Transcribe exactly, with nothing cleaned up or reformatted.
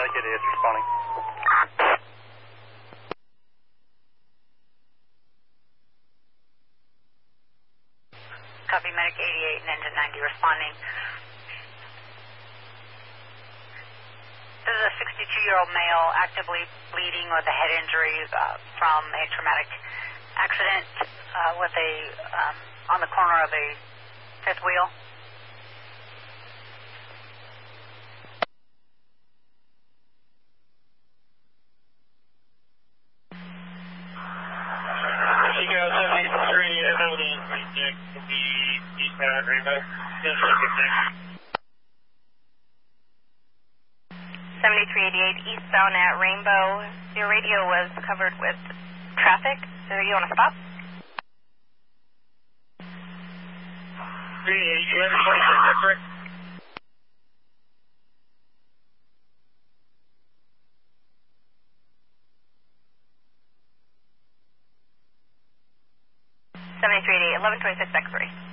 Medic eighty-eight responding. Copy, Medic eighty-eight and Engine ninety responding. This is a sixty-two-year-old male actively bleeding with a head injury uh, from a traumatic accident uh, with a um, on the corner of a fifth wheel. Chico seventy-three, Evelyn, twenty-six, will be eastbound Rainbow. seventy-three eighty-eight eastbound at Rainbow. Your radio was covered with traffic. So you want to stop? three eighty, eleven twenty-six, that's correct. seventy-three eighty-eight, eleven twenty-six, X three.